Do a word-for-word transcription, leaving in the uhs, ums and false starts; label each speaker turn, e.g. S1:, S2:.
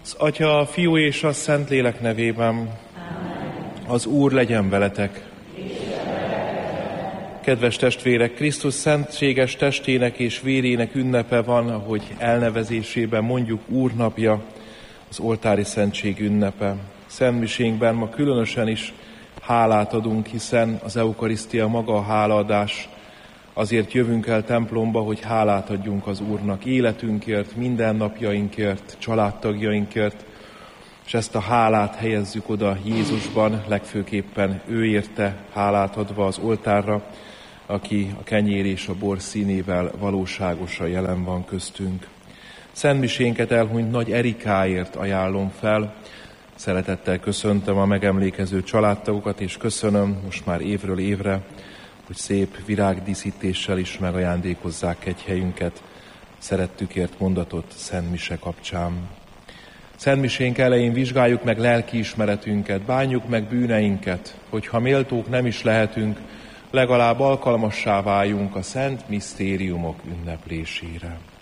S1: Az Atya, a Fiú és a Szentlélek nevében. Amen. Az Úr legyen veletek. Kedves testvérek, Krisztus szentséges testének és vérének ünnepe van, ahogy elnevezésében mondjuk Úrnapja, az oltári szentség ünnepe. Szentmisénkben ma különösen is hálát adunk, hiszen az eukarisztia maga a hálaadás. Azért jövünk el templomba, hogy hálát adjunk az Úrnak életünkért, mindennapjainkért, családtagjainkért, és ezt a hálát helyezzük oda Jézusban, legfőképpen ő érte hálát adva az oltárra, aki a kenyér és a bor színével valóságosan jelen van köztünk. Szentmisénket elhunyt Nagy Erikáért ajánlom fel. Szeretettel köszöntöm a megemlékező családtagokat, és köszönöm most már évről évre, hogy szép virágdíszítéssel is megajándékozzák kegyhelyünket, szerettükért mondatott szentmise kapcsán. Szentmisénk elején vizsgáljuk meg lelkiismeretünket, bánjuk meg bűneinket, hogyha méltók nem is lehetünk, legalább alkalmassá váljunk a szent misztériumok ünneplésére.